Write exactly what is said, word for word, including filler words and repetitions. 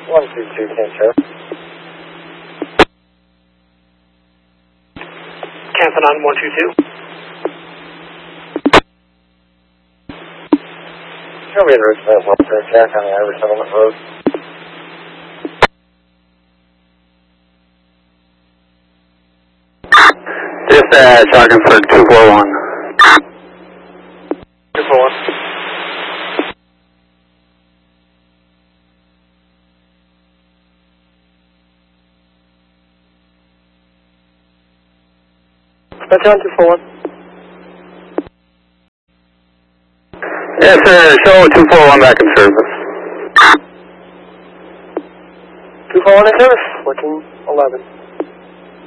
one two two, Cancer. Canton on one two two. Show me the route to Officer Jack on the Irish Settlement Road. Dispatch, Ogdensburg two four one. two four one. Dispatch on two four one. Yes, sir. Show two four one back in service. two four one in service, fourteen eleven.